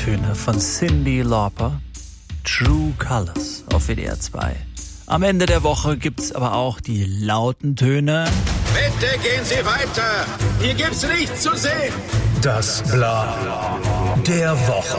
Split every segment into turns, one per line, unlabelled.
Töne von Cyndi Lauper, True Colors auf WDR 2. Am Ende der Woche gibt's aber auch die lauten Töne.
Bitte gehen Sie weiter! Hier gibt's nichts zu sehen!
Das Bla der Woche.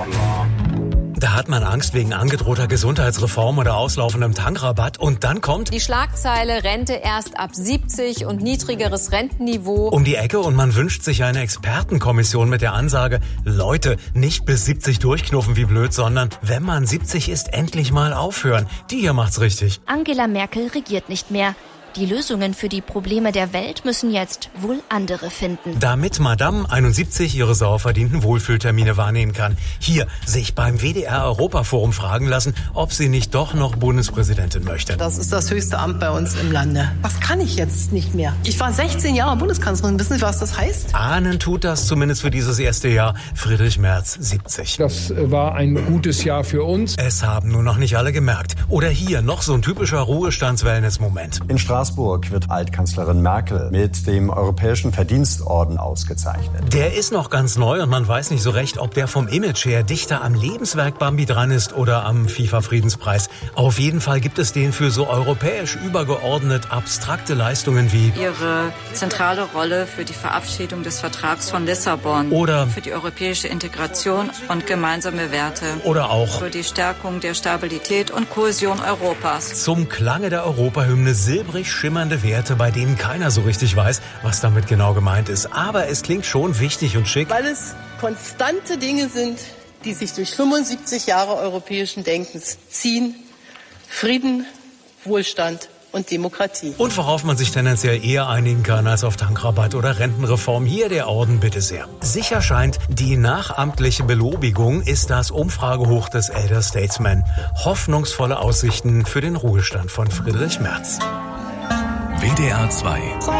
Da hat man Angst wegen angedrohter Gesundheitsreform oder auslaufendem Tankrabatt und dann kommt
die Schlagzeile Rente erst ab 70 und niedrigeres Rentenniveau
um die Ecke und man wünscht sich eine Expertenkommission mit der Ansage, Leute, nicht bis 70 durchknuffen wie blöd, sondern wenn man 70 ist, endlich mal aufhören. Die hier macht's richtig.
Angela Merkel regiert nicht mehr. Die Lösungen für die Probleme der Welt müssen jetzt wohl andere finden.
Damit Madame 71 ihre sauverdienten Wohlfühltermine wahrnehmen kann. Hier sich beim WDR Europaforum fragen lassen, ob sie nicht doch noch Bundespräsidentin möchte.
Das ist das höchste Amt bei uns im Lande. Das kann ich jetzt nicht mehr. Ich war 16 Jahre Bundeskanzlerin. Wissen Sie, was das heißt?
Ahnen tut das zumindest für dieses erste Jahr Friedrich Merz 70.
Das war ein gutes Jahr für uns.
Es haben nur noch nicht alle gemerkt. Oder hier noch so ein typischer Ruhestands-Wellness-Moment.
In Straßburg wird Altkanzlerin Merkel mit dem Europäischen Verdienstorden ausgezeichnet.
Der ist noch ganz neu und man weiß nicht so recht, ob der vom Image her dichter am Lebenswerk Bambi dran ist oder am FIFA-Friedenspreis. Auf jeden Fall gibt es den für so europäisch übergeordnet abstrakte Leistungen wie
ihre zentrale Rolle für die Verabschiedung des Vertrags von Lissabon
oder
für die europäische Integration und gemeinsame Werte
oder auch
für die Stärkung der Stabilität und Kohäsion Europas.
Zum Klange der Europahymne silbrig schimmernde Werte, bei denen keiner so richtig weiß, was damit genau gemeint ist. Aber es klingt schon wichtig und schick.
Weil es konstante Dinge sind, die sich durch 75 Jahre europäischen Denkens ziehen. Frieden, Wohlstand und Demokratie.
Und worauf man sich tendenziell eher einigen kann als auf Tankrabatt oder Rentenreform. Hier der Orden, bitte sehr. Sicher scheint, die nachamtliche Belobigung ist das Umfragehoch des Elder Statesman. Hoffnungsvolle Aussichten für den Ruhestand von Friedrich Merz.
WDR 2